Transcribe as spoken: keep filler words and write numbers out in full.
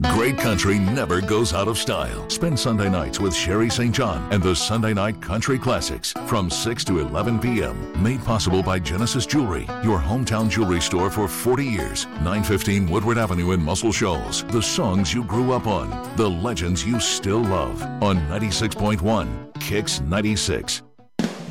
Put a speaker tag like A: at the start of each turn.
A: Great country never goes out of style. Spend Sunday nights with Sherry Saint John and the Sunday Night Country Classics from six to eleven p.m. Made possible by Genesis Jewelry, your hometown jewelry store for forty years. nine fifteen Woodward Avenue in Muscle Shoals. The songs you grew up on, the legends you still love. On ninety-six point one, Kicks ninety-six.